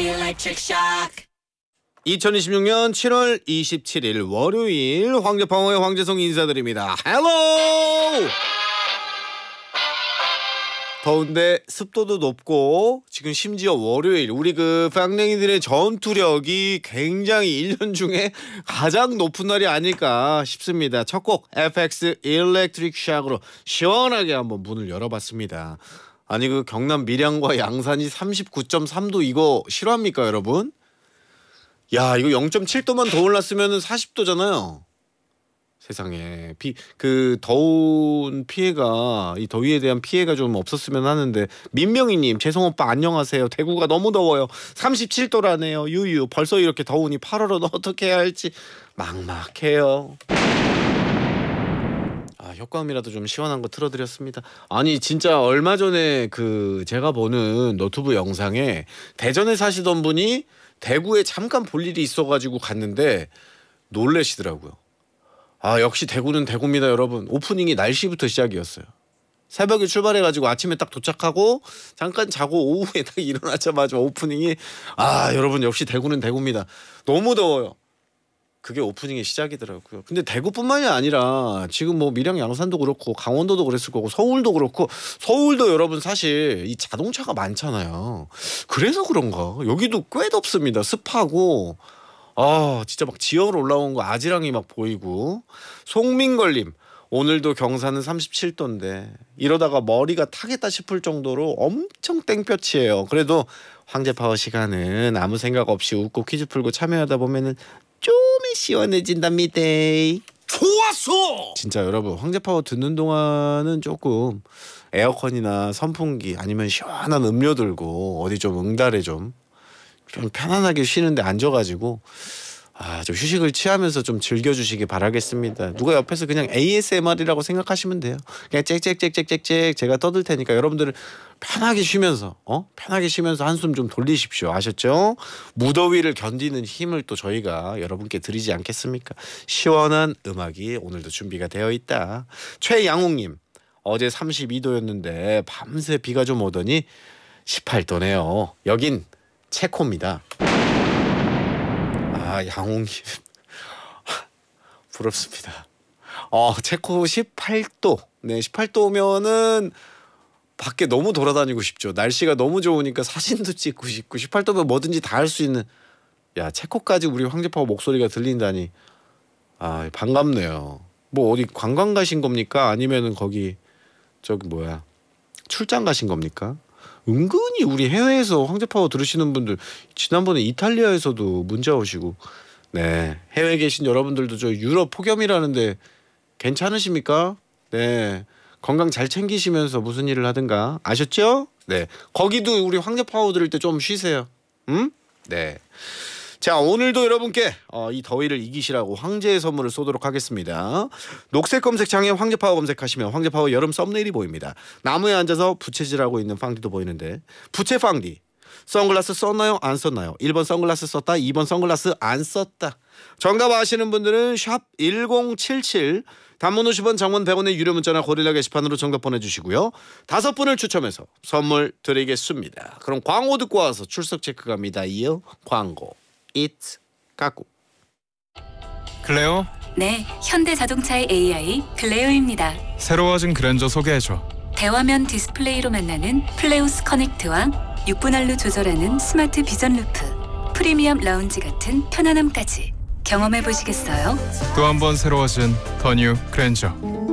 Electric Shock. 2026년 7월 27일 월요일 황제파워의 황재성 인사드립니다. 헬로! 더운데 습도도 높고 지금 심지어 월요일 우리 그 빵냉이들의 전투력이 굉장히 1년 중에 가장 높은 날이 아닐까 싶습니다. 첫 곡 FX Electric Shock으로 시원하게 한번 문을 열어봤습니다. 아니 그 경남 밀양과 양산이 39.3도 이거 실화입니까 여러분? 야 이거 0.7도만 더 올랐으면 40도잖아요. 세상에 그 더운 피해가 이 더위에 대한 피해가 좀 없었으면 하는데 민명희님 재성 오빠 안녕하세요. 대구가 너무 더워요. 37도라네요. 유유 벌써 이렇게 더우니 8월은 어떻게 해야 할지 막막해요. 효과음이라도 좀 시원한 거 틀어드렸습니다. 아니 진짜 얼마 전에 그 제가 보는 너튜브 영상에 대전에 사시던 분이 대구에 잠깐 볼 일이 있어가지고 갔는데 놀래시더라고요. 역시 대구는 대구입니다 여러분. 오프닝이 날씨부터 시작이었어요. 새벽에 출발해가지고 아침에 딱 도착하고 잠깐 자고 오후에 딱 일어나자마자 오프닝이 여러분 역시 대구는 대구입니다. 너무 더워요. 그게 오프닝의 시작이더라고요. 근데 대구뿐만이 아니라 지금 뭐 밀양 양산도 그렇고 강원도도 그랬을 거고 서울도 그렇고 서울도 여러분 사실 이 자동차가 많잖아요. 그래서 그런가 여기도 꽤 덥습니다. 습하고 진짜 막 지역으로 올라온 거 아지랑이 막 보이고. 송민걸님 오늘도 경산은 37도인데 이러다가 머리가 타겠다 싶을 정도로 엄청 땡볕이에요. 그래도 황제파워 시간은 아무 생각 없이 웃고 퀴즈 풀고 참여하다 보면은 좀 시원해진답니다. 좋았어. 진짜 여러분 황제파워 듣는 동안은 조금 에어컨이나 선풍기 아니면 시원한 음료 들고 어디 좀 응달에 좀 편안하게 쉬는데 앉아가지고 좀 휴식을 취하면서 좀 즐겨주시기 바라겠습니다. 누가 옆에서 그냥 ASMR이라고 생각하시면 돼요. 그냥 짹짹짹짹짹 제가 떠들 테니까 여러분들은 편하게 쉬면서 한숨 좀 돌리십시오. 아셨죠? 무더위를 견디는 힘을 또 저희가 여러분께 드리지 않겠습니까? 시원한 음악이 오늘도 준비가 되어 있다. 최양욱님 어제 32도였는데 밤새 비가 좀 오더니 18도네요. 여긴 체코입니다. 양홍님 부럽습니다. 체코 18도. 네, 18도면은 밖에 너무 돌아다니고 싶죠. 날씨가 너무 좋으니까 사진도 찍고 싶고 18도면 뭐든지 다 할 수 있는. 체코까지 우리 황제파워 목소리가 들린다니. 반갑네요. 뭐 어디 관광 가신 겁니까? 아니면은 거기 출장 가신 겁니까? 은근히 우리 해외에서 황제파워 들으시는 분들 지난번에 이탈리아에서도 문자 오시고. 네, 해외에 계신 여러분들도 저 유럽 폭염이라는데 괜찮으십니까? 네, 건강 잘 챙기시면서 무슨 일을 하든가 아셨죠? 네, 거기도 우리 황제파워 들을 때 좀 쉬세요. 네. 자 오늘도 여러분께 이 더위를 이기시라고 황제의 선물을 쏘도록 하겠습니다. 녹색 검색창에 황제파워 검색하시면 황제파워 여름 썸네일이 보입니다. 나무에 앉아서 부채질하고 있는 빵디도 보이는데 부채 빵디 선글라스 썼나요? 안 썼나요? 1번 선글라스 썼다 2번 선글라스 안 썼다. 정답 아시는 분들은 샵 1077 단문 50원 장문 100원의 유료 문자나 고릴라 게시판으로 정답 보내주시고요. 5분을 추첨해서 선물 드리겠습니다. 그럼 광고 듣고 와서 출석 체크 갑니다. 이어 광고 It's 까꾸. 클레오? 네, 현대자동차의 AI 클레오입니다. 새로워진 그랜저 소개해줘. 대화면 디스플레이로 만나는 플레우스 커넥트와 6분할로 조절하는 스마트 비전 루프, 프리미엄 라운지 같은 편안함까지 경험해 보시겠어요? 또 한 번 새로워진 더 뉴 그랜저.